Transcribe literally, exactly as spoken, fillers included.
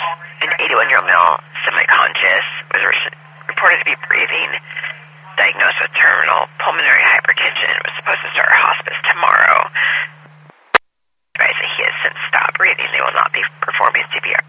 An eighty-one-year-old male, semi-conscious, was re- reported to be breathing, diagnosed with terminal pulmonary hypertension, was supposed to start hospice tomorrow. Advised that he has since stopped breathing. They will not be performing C P R.